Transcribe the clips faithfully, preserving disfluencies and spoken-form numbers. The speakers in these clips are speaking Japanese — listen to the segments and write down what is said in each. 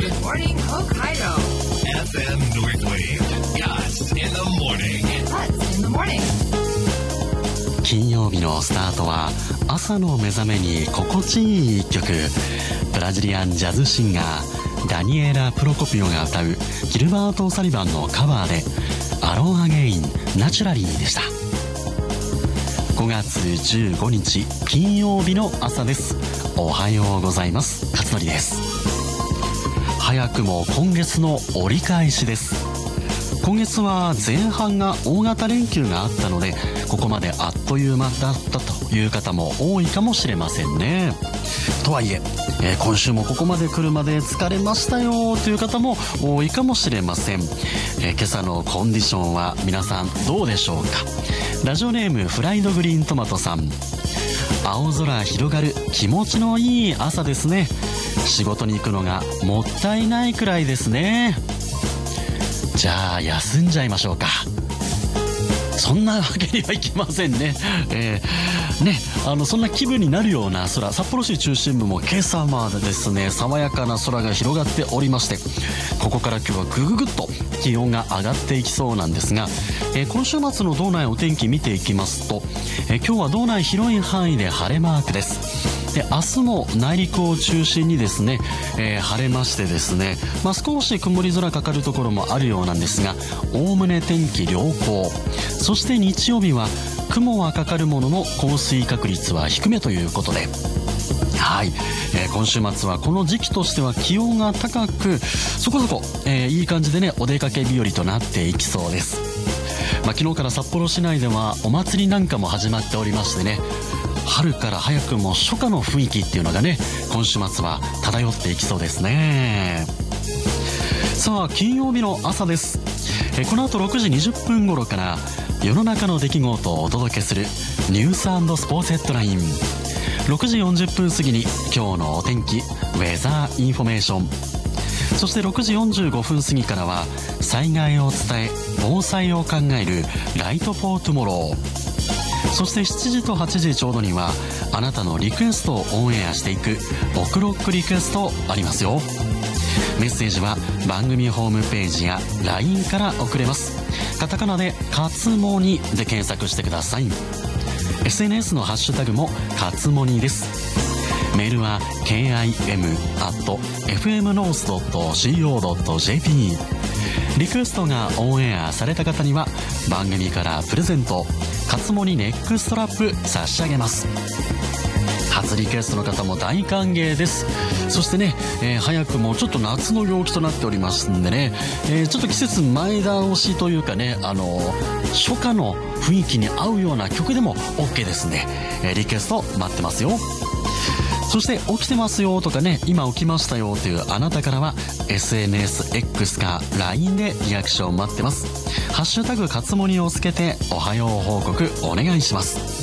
Good morning, Hokkaido. エフエム Northwave Yachts in the morning. Yachts in the morning. 金曜日のスタートは朝の目覚めに心地いい一曲、ブラジリアンジャズシンガーダニエラ・プロコピオが歌うギルバート・サリバンのカバーでアロンアゲインナチュラリーでした。ごがつじゅうごにち金曜日の朝です。おはようございます。勝則です。早くも今月の折り返しです。今月は前半が大型連休があったので、ここまであっという間だったという方も多いかもしれませんね。とはいええー、今週もここまで来るまで疲れましたよという方も多いかもしれません。えー、今朝のコンディションは皆さんどうでしょうか。ラジオネームフライドグリーントマトさん、青空広がる気持ちのいい朝ですね。仕事に行くのがもったいないくらいですね。じゃあ休んじゃいましょうか。そんなわけにはいきませんね。えー、ね、あのそんな気分になるような空、札幌市中心部も今朝までですね、爽やかな空が広がっておりまして、ここから今日はぐぐぐっと気温が上がっていきそうなんですが、えー、今週末の道内お天気見ていきますと、えー、今日は道内広い範囲で晴れマークです。で、明日も内陸を中心にですね、えー、晴れましてですね、まあ、少し曇り空かかるところもあるようなんですが、おおむね天気良好。そして日曜日は雲はかかるものの降水確率は低めということで、はい、えー、今週末はこの時期としては気温が高く、そこそこ、えー、いい感じでね、お出かけ日和となっていきそうです。まあ、昨日から札幌市内ではお祭りなんかも始まっておりましてね、春から早くも初夏の雰囲気っていうのがね、今週末は漂っていきそうですね。さあ、金曜日の朝です。えこの後ろくじにじゅっぷん頃から世の中の出来事をお届けするニュース&スポーツヘッドライン。ろくじよんじゅっぷん過ぎに今日のお天気ウェザーインフォメーション。そしてろくじよんじゅうごふん過ぎからは災害を伝え防災を考えるライトフォートゥモロー。そしてしちじとはちじちょうどにはあなたのリクエストをオンエアしていくオクロックリクエストありますよ。メッセージは番組ホームページや ライン から送れます。カタカナでかつもにで検索してください。 エスエヌエス のハッシュタグもかつもにです。メールは ケーアイエム アット エフエムノース ドット シーオー ドット ジェーピー。 リクエストがオンエアされた方には番組からプレゼントかつもにネックストラップ差し上げます。初リクエストの方も大歓迎です。そしてね、えー、早くもちょっと夏の陽気となっておりますんでね、えー、ちょっと季節前倒しというかね、あのー、初夏の雰囲気に合うような曲でも OK ですね。えー、リクエスト待ってますよ。そして起きてますよとかね、今起きましたよというあなたからは エスエヌエスエックス か ライン でリアクション待ってます。ハッシュタグかつもにをつけておはよう報告お願いします。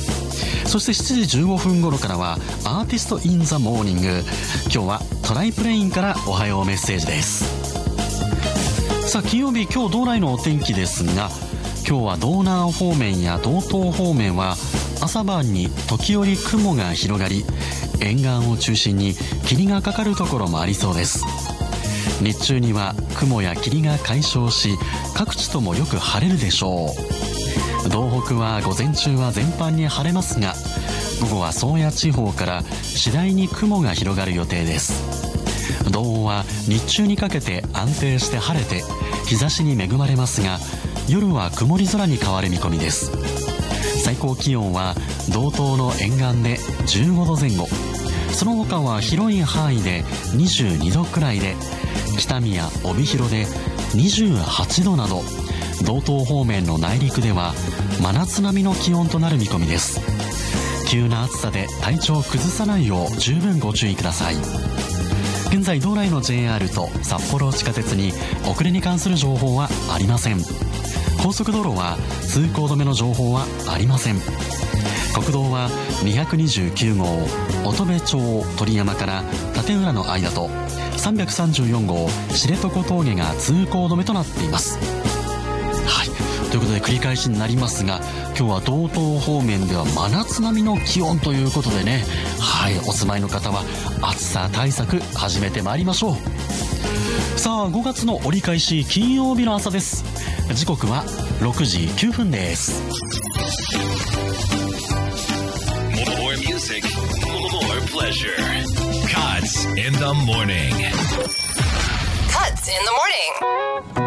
そしてしちじじゅうごふん頃からはアーティストインザモーニング。今日はトライプレインからおはようメッセージです。さあ、金曜日今日道内のお天気ですが、今日は道南方面や道東方面は朝晩に時折雲が広がり、沿岸を中心に霧がかかるところもありそうです。日中には雲や霧が解消し、各地ともよく晴れるでしょう。道北は午前中は全般に晴れますが、午後は宗谷地方から次第に雲が広がる予定です。道央は日中にかけて安定して晴れて日差しに恵まれますが、夜は曇り空に変わる見込みです。最高気温は道東の沿岸でじゅうごどぜん後、その他は広い範囲でにじゅうにどくらいで、北見や帯広でにじゅうはちどなど、道東方面の内陸では真夏並みの気温となる見込みです。急な暑さで体調を崩さないよう十分ご注意ください。現在道内の ジェイアール と札幌地下鉄に遅れに関する情報はありません。高速道路は通行止めの情報はありません。国道はにひゃくにじゅうきゅうごう乙部町鳥山から立浦の間とさんびゃくさんじゅうよんごう知床峠が通行止めとなっています。はい、ということで繰り返しになりますが、今日は道東方面では真夏並みの気温ということでね、はい、お住まいの方は暑さ対策始めてまいりましょう。 さあごがつの折り返し金曜日の朝です。時刻はろくじきゅうふんです。 More music, more pleasure. Cuts in the morning. Cuts in the morning.